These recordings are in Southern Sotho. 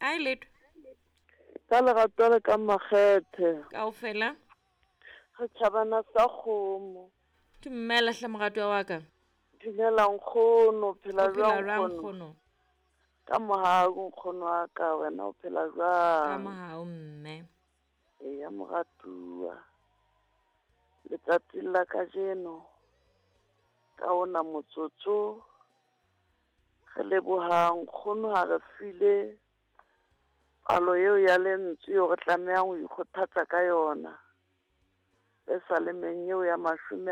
ai letho ka lerato le ka makgethe kaofela re tšhabana sa kgomo ke mmela hle moratwa wa ka dumela nkgono o phela phela jwang jwang nkgono kgono ka mohau nkgono wa ka wena o phela ka jwang mohao mme eya moratua letsatsing la kajeno ka ona motsotso re lebogang nkgono ha re file palo eo ya lentswe eo re tlamehang ho ikgothatsa ka yona e sa lemeng eo ya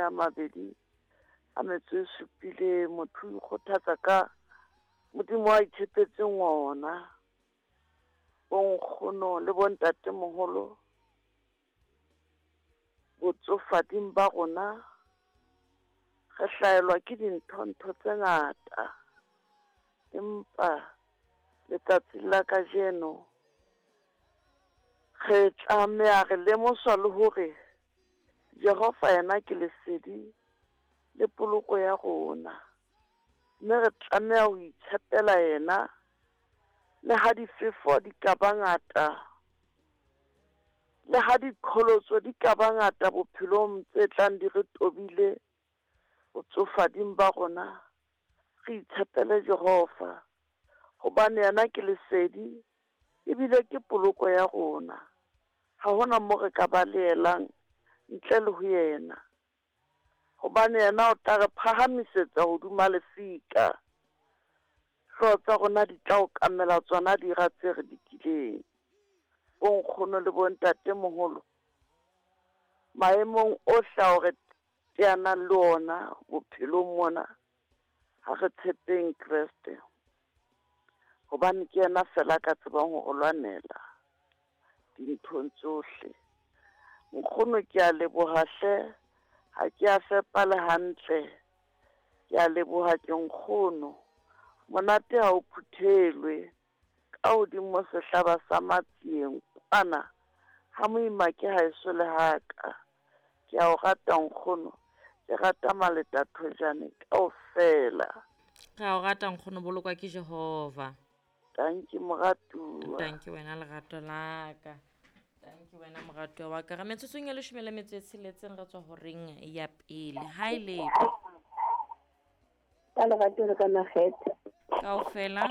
27 motho o ikgothatsa ka modimo wa itshepetseng ona bonkgono le bontatemoholo botsofading ba rona re hlaelwa ke dintho tse ngata empa letsatsing la kajeno re tlameha re lemoswa le hore Jehova yena ke lesedi le poloko ya rona mme re tlameha ho itshepela yena le ha difefo di ka ba ngata le ha diqholotso di ka ba ngata bophelong tse tlang di re tobile botsofading ba rona re itshepele Jehova hobane yena ke lesedi ebile ke poloko ya rona ha hona mo re ka balehelang ntle le ho yena hobane yena o tla re phahamisetsa hoduma lefika hlooho tsa rona di tla o kamela tsona dira tse re di kileng bonkgono le bontatemoholo maemong ohle ao re teanang le ona bophelong mona ha re tshepeng Kreste hobane ke yena fela ka tsebang ho lwanela dinthong tsohle nkgono ke a leboha hle ha ke a fepa le hantle ke a leboha ke nkgono monate ha o phuthelwe ka hodimo sehlaba sa matsieng kwana ha moima ke ha eso le haka ke a o rata nkgono ke rata maleta thojane kaofela ga o rata nkgono bolokwa ke Jehova tanki moratua tanki wena lerato la ka tanki wena moratwa wa ka re metsotsong ya 16 re tswa ho reng ya pele ha ile ka lerato le ka makgethe kaofela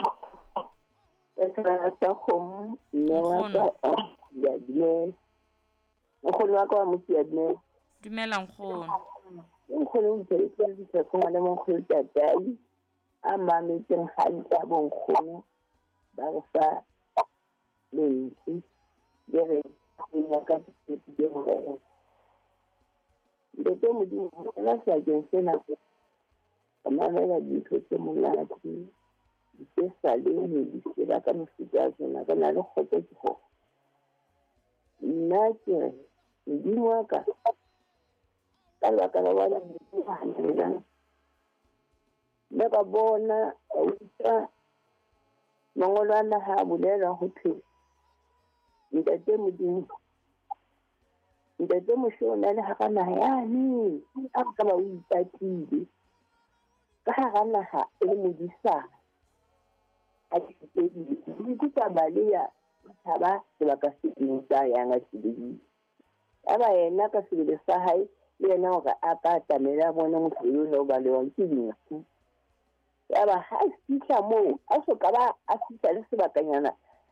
sa kgomo mme wa ka ya dine nkgono wa ka wa mosia dine dumela nkgono nkgono o ntse tsena le nkgono tatai a mametseng hantle a bonkgono ba re fa lentswe le re ya ka tshepe hore ntate modimo la sakeng sena ka mamela dintho tse monate se sa le di sela ka mefuta ya tsona ka na le kgotso ke ho nna ke re modimo wa ka ka lebaka la bona le hantle le ba bona a utlwa mangolo a naha a bolela ho thwe ntate modimo ntate mosho o na le hara naha yane a ka ba o ipatile ka hara naha e le modisana a tsedi di ka baleya thaba sebaka se eng tsa yang a tsedi aba yena ka sebele sa hae le yena hore a ka tamela bona motho yo no ba le wa ke dinku aba ha fihla moo a so ka ba a fihla le sebakanyana